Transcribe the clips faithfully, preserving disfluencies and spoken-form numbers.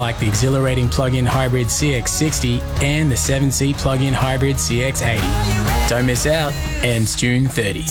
like the exhilarating plug-in hybrid C X sixty and the seven-seat plug-in hybrid C X eighty. Don't miss out. Ends June thirtieth.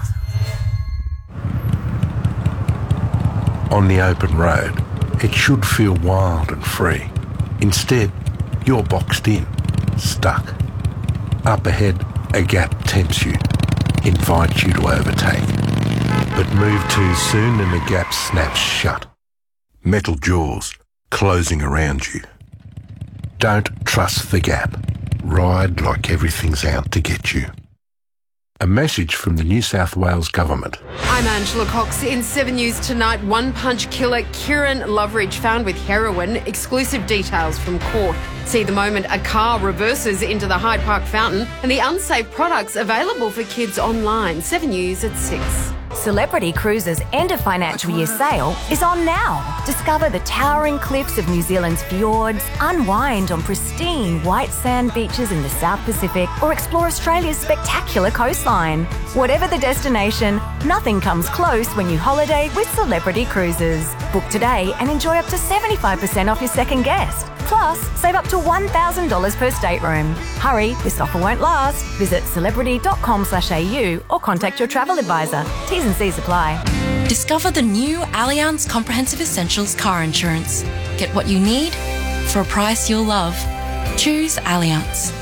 On the open road, it should feel wild and free. Instead, you're boxed in, stuck. Up ahead, a gap tempts you, invites you to overtake. But move too soon and the gap snaps shut. Metal jaws closing around you. Don't trust the gap. Ride like everything's out to get you. A message from the New South Wales Government. I'm Angela Cox. In Seven News tonight, one-punch killer Kieran Loveridge found with heroin. Exclusive details from court. See the moment a car reverses into the Hyde Park fountain and the unsafe products available for kids online. Seven News at six. Celebrity Cruises' end of financial year sale is on now. Discover the towering cliffs of New Zealand's fjords, unwind on pristine white sand beaches in the South Pacific, or explore Australia's spectacular coastline. Whatever the destination, nothing comes close when you holiday with Celebrity Cruises. Book today and enjoy up to seventy-five percent off your second guest. Plus, save up to one thousand dollars per stateroom. Hurry, this offer won't last. Visit celebrity dot com slash a u or contact your travel advisor. T's and C's apply. Discover the new Allianz Comprehensive Essentials car insurance. Get what you need for a price you'll love. Choose Allianz.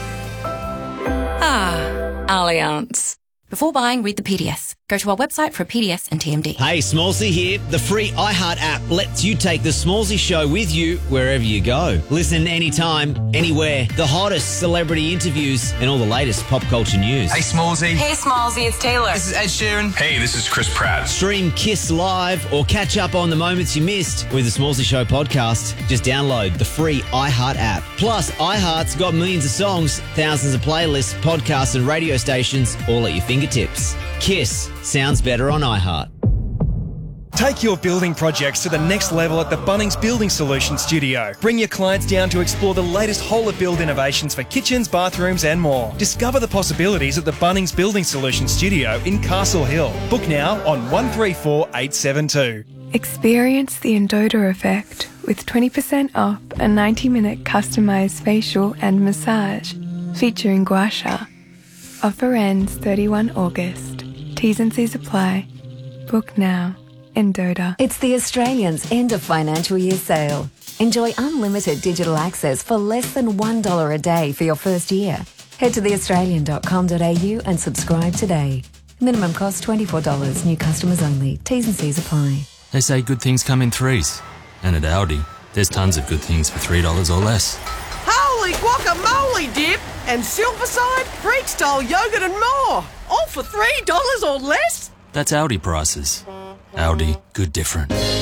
Ah, Allianz. Before buying, read the P D S. Go to our website for a P D S and T M D. Hey, Smallsy here. The free iHeart app lets you take the Smallsy show with you wherever you go. Listen anytime, anywhere. The hottest celebrity interviews and all the latest pop culture news. Hey, Smallsy. Hey, Smallsy, it's Taylor. This is Ed Sheeran. Hey, this is Chris Pratt. Stream Kiss Live or catch up on the moments you missed with the Smallsy Show podcast. Just download the free iHeart app. Plus, iHeart's got millions of songs, thousands of playlists, podcasts and radio stations all at your fingertips. Kiss sounds better on iHeart. Take your building projects to the next level at the Bunnings Building Solutions Studio. Bring your clients down to explore the latest whole-of-build innovations for kitchens, bathrooms and more. Discover the possibilities at the Bunnings Building Solutions Studio in Castle Hill. Book now on one three four eight seven two. Experience the Endota effect with twenty percent off a ninety minute customised facial and massage featuring gua sha. Offer ends thirty-first of August. T's and C's apply. Book now. Endota. It's the Australians' end of financial year sale. Enjoy unlimited digital access for less than one dollar a day for your first year. Head to the australian dot com dot a u and subscribe today. Minimum cost twenty-four dollars. New customers only. T's and C's apply. They say good things come in threes. And at Aldi, there's tons of good things for three dollars or less. Holy guacamole dip and Silverside, freak-style yogurt and more. All for three dollars or less? That's Aldi prices. Aldi, good different.